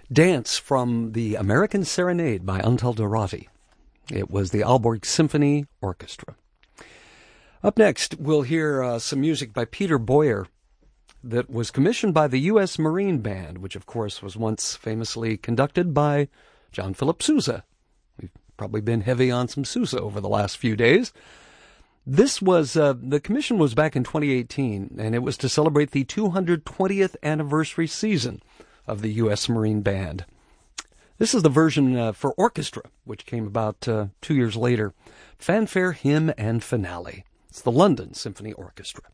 Dance from the American Serenade by Antal Dohrati. It was the Aalborg Symphony Orchestra. Up next, we'll hear some music by Peter Boyer that was commissioned by the U.S. Marine Band, which, of course, was once famously conducted by John Philip Sousa. We've probably been heavy on some Sousa over the last few days. This was, the commission was back in 2018, and it was to celebrate the 220th anniversary season of the U.S. Marine Band. This is the version for orchestra, which came about 2 years later. Fanfare, Hymn, and Finale. It's the London Symphony Orchestra.